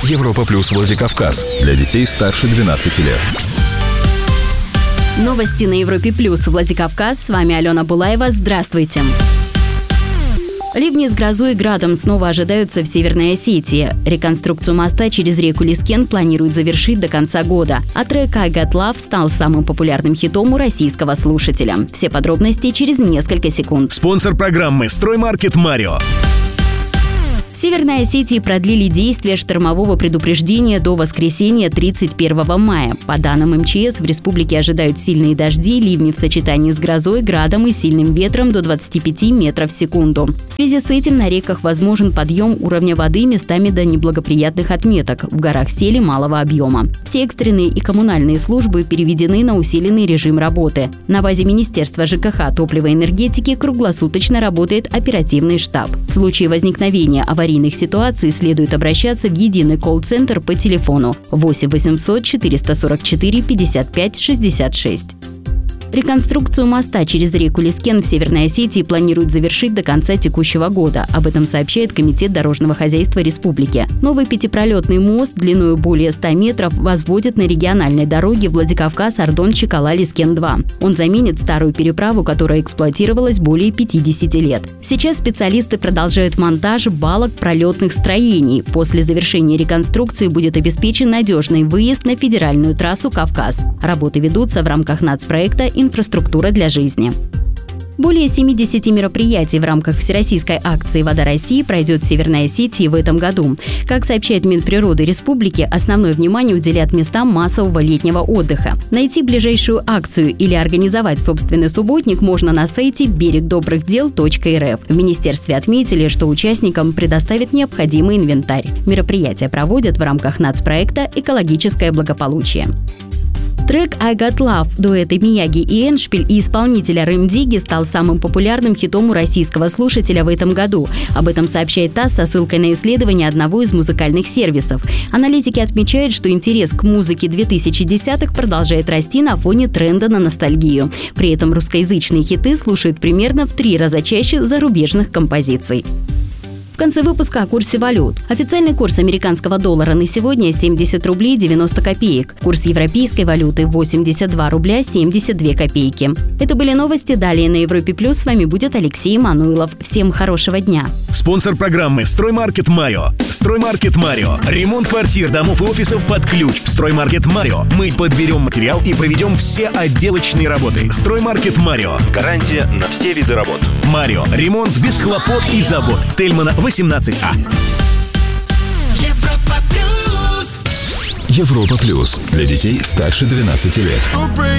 Европа Плюс Владикавказ. Для детей старше 12 лет. Новости на Европе Плюс Владикавказ. С вами Алена Булаева. Здравствуйте. Ливни с грозой и градом снова ожидаются в Северной Осетии. Реконструкцию моста через реку Лискен планируют завершить до конца года. А трек «I Got Love» стал самым популярным хитом у российского слушателя. Все подробности через несколько секунд. Спонсор программы «Строймаркет Марио». В Северной Осетии продлили действие штормового предупреждения до воскресенья 31 мая. По данным МЧС, в республике ожидают сильные дожди, ливни в сочетании с грозой, градом и сильным ветром до 25 метров в секунду. В связи с этим на реках возможен подъем уровня воды местами до неблагоприятных отметок. В горах сели малого объема. Все экстренные и коммунальные службы переведены на усиленный режим работы. На базе Министерства ЖКХ, топлива и энергетики круглосуточно работает оперативный штаб. В случае возникновения аварийных ситуаций следует обращаться в единый колл-центр по телефону 8 800 444 55 66. Реконструкцию моста через реку Лискен в Северной Осетии планируют завершить до конца текущего года. Об этом сообщает Комитет дорожного хозяйства республики. Новый пятипролетный мост длиной более 100 метров возводят на региональной дороге Владикавказ-Ардон-Чикала-Лискен-2. Он заменит старую переправу, которая эксплуатировалась более 50 лет. Сейчас специалисты продолжают монтаж балок пролетных строений. После завершения реконструкции будет обеспечен надежный выезд на федеральную трассу «Кавказ». Работы ведутся в рамках нацпроекта «Инфраструктура для жизни». Более 70 мероприятий в рамках всероссийской акции «Вода России» пройдет в Северной Осетии в этом году. Как сообщает Минприроды республики, основное внимание уделят местам массового летнего отдыха. Найти ближайшую акцию или организовать собственный субботник можно на сайте берегдобрыхдел.рф. В министерстве отметили, что участникам предоставят необходимый инвентарь. Мероприятия проводят в рамках нацпроекта «Экологическое благополучие». Трек «I Got Love» дуэта Мияги и Эншпиль и исполнителя Рем Дигги стал самым популярным хитом у российского слушателя в этом году. Об этом сообщает ТАСС со ссылкой на исследование одного из музыкальных сервисов. Аналитики отмечают, что интерес к музыке 2010-х продолжает расти на фоне тренда на ностальгию. При этом русскоязычные хиты слушают примерно в 3 раза чаще зарубежных композиций. В конце выпуска о курсе валют. Официальный курс американского доллара на сегодня 70 рублей 90 копеек. Курс европейской валюты 82 рубля 72 копейки. Это были новости. Далее на Европе Плюс с вами будет Алексей Мануилов. Всем хорошего дня. Спонсор программы «Строймаркет Марио». «Строймаркет Марио». Ремонт квартир, домов и офисов под ключ. «Строймаркет Марио». Мы подберем материал и проведем все отделочные работы. «Строймаркет Марио». Гарантия на все виды работ. Марио. Ремонт без хлопот и забот. Тельмана 18А. Европа Плюс. Для детей старше 12 лет.